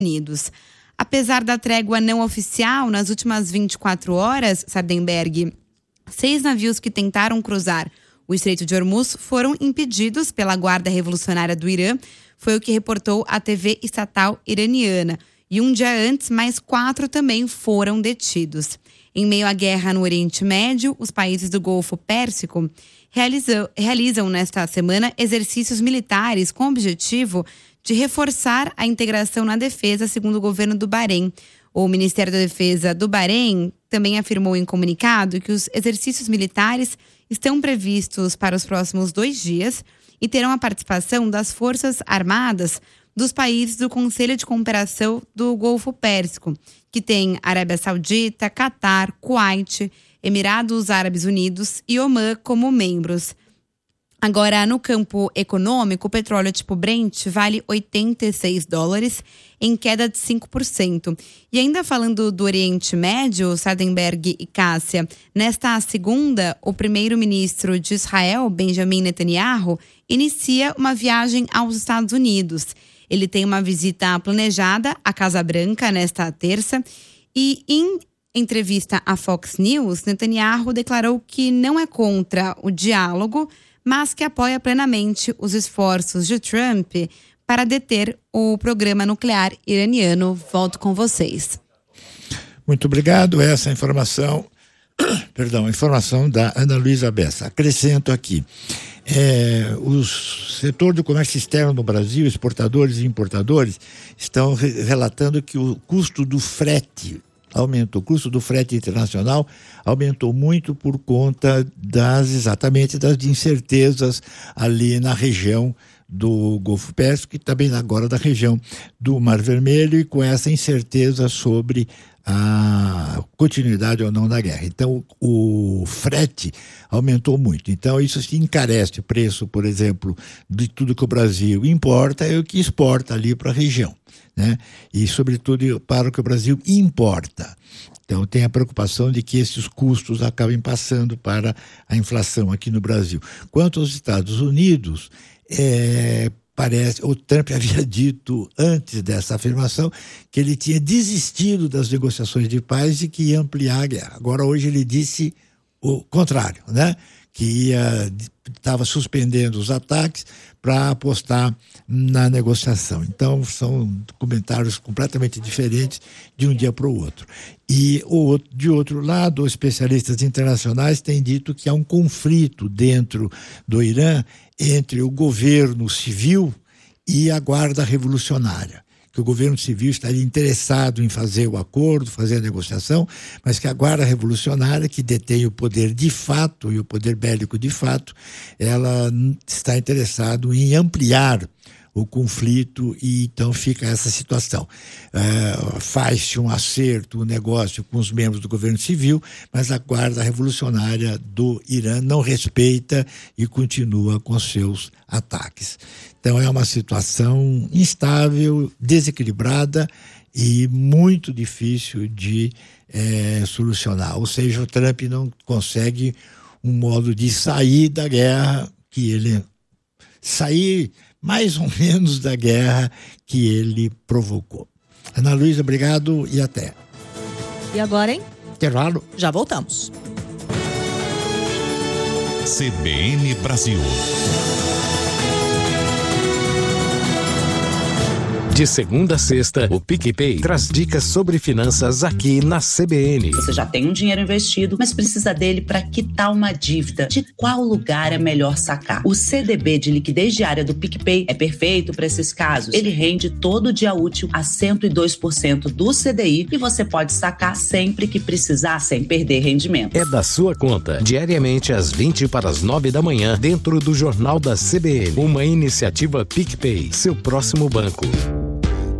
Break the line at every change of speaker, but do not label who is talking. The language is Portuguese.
Unidos. Apesar da trégua não oficial, nas últimas 24 horas, Sardenberg, 6 navios que tentaram cruzar o Estreito de Hormuz foram impedidos pela Guarda Revolucionária do Irã, foi o que reportou a TV estatal iraniana. E um dia antes, mais 4 também foram detidos. Em meio à guerra no Oriente Médio, os países do Golfo Pérsico realizam nesta semana exercícios militares com o objetivo de reforçar a integração na defesa, segundo o governo do Bahrein. O Ministério da Defesa do Bahrein também afirmou em comunicado que os exercícios militares estão previstos para os próximos 2 dias e terão a participação das Forças Armadas dos países do Conselho de Cooperação do Golfo Pérsico, que tem Arábia Saudita, Catar, Kuwait, Emirados Árabes Unidos e Omã como membros. Agora, no campo econômico, o petróleo tipo Brent vale $86, em queda de 5%. E ainda falando do Oriente Médio, Sardenberg e Cássia, nesta segunda, o primeiro-ministro de Israel, Benjamin Netanyahu, inicia uma viagem aos Estados Unidos. Ele tem uma visita planejada à Casa Branca nesta terça e, em entrevista à Fox News, Netanyahu declarou que não é contra o diálogo, mas que apoia plenamente os esforços de Trump para deter o programa nuclear iraniano. Volto com vocês.
Muito obrigado. Essa informação, informação da Ana Luísa Bessa. Acrescento aqui, o setor do comércio externo no Brasil, exportadores e importadores, estão relatando que o custo do frete aumentou, o custo do frete internacional aumentou muito por conta exatamente das incertezas ali na região do Golfo Pérsico e também agora da região do Mar Vermelho, e com essa incerteza sobre a continuidade ou não da guerra. Então, o frete aumentou muito. Então, isso se encarece o preço, por exemplo, de tudo que o Brasil importa e o que exporta ali para a região, né? E, sobretudo, para o que o Brasil importa. Então, tem a preocupação de que esses custos acabem passando para a inflação aqui no Brasil. Quanto aos Estados Unidos, o Trump havia dito antes dessa afirmação que ele tinha desistido das negociações de paz e que ia ampliar a guerra. Agora, hoje, ele disse o contrário, né? Que estava suspendendo os ataques para apostar na negociação. Então, são comentários completamente diferentes de um dia para o outro. E de outro lado, os especialistas internacionais têm dito que há um conflito dentro do Irã entre o governo civil e a Guarda Revolucionária. Que o governo civil estaria interessado em fazer o acordo, fazer a negociação, mas que a Guarda Revolucionária, que detém o poder de fato e o poder bélico de fato, ela está interessada em ampliar o conflito, e então fica essa situação. Faz-se um acerto, um negócio com os membros do governo civil, mas a Guarda Revolucionária do Irã não respeita e continua com seus ataques. Então é uma situação instável, desequilibrada e muito difícil de solucionar. Ou seja, o Trump não consegue um modo de sair da guerra, sair mais ou menos da guerra que ele provocou. Ana Luísa, obrigado e até.
E agora, hein?
Intervalo.
Já voltamos.
CBN Brasil. De segunda a sexta, o PicPay traz dicas sobre finanças aqui na CBN.
Você já tem um dinheiro investido, mas precisa dele para quitar uma dívida. De qual lugar é melhor sacar? O CDB de liquidez diária do PicPay é perfeito para esses casos. Ele rende todo dia útil a 102% do CDI e você pode sacar sempre que precisar, sem perder rendimento.
É da sua conta, diariamente às 8:50 da manhã, dentro do Jornal da CBN. Uma iniciativa PicPay, seu próximo banco.